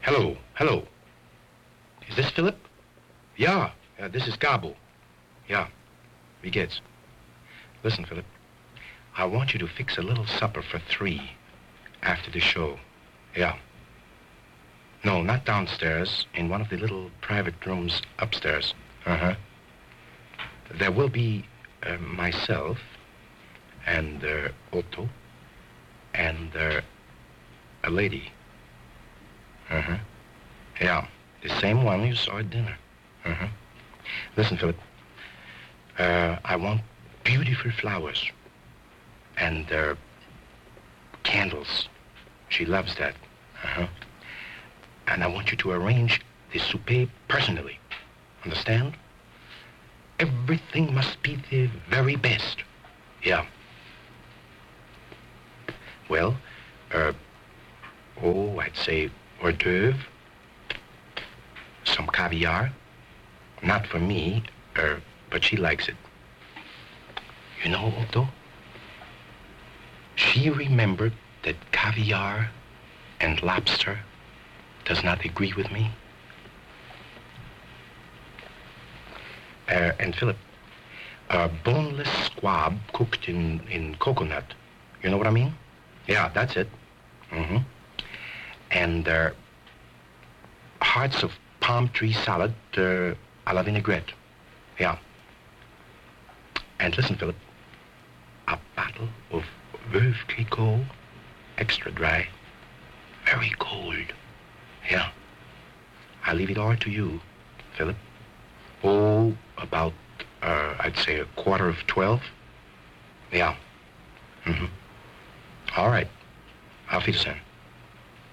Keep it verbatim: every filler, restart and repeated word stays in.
Hello, hello. Is this Philip? Yeah, uh, this is Gabo. Yeah, wie geht's? Listen, Philip, I want you to fix a little supper for three after the show. Yeah. No, not downstairs, in one of the little private rooms upstairs. Uh-huh. There will be uh, myself and uh, Otto and uh, a lady. Uh-huh. Yeah, the same one you saw at dinner. Uh-huh. Listen, Philip, uh, I want beautiful flowers and uh, candles. She loves that. Uh-huh. And I want you to arrange the souper personally. Understand? Everything must be the very best. Yeah. Well, uh, oh, I'd say hors d'oeuvre, some caviar. Not for me, uh, but she likes it. You know, Otto, she remembered that caviar and lobster does not agree with me. Uh, and Philip, uh, boneless squab cooked in, in coconut. You know what I mean? Yeah, that's it. Mm-hmm. And uh, hearts of palm tree salad uh, à la vinaigrette. Yeah. And listen, Philip, a bottle of Veuve Clicquot, extra dry, very cold. Yeah. I leave it all to you, Philip. Oh, about, uh, I'd say a quarter of twelve. Yeah. Mm-hmm. All right. Auf Wiedersehen.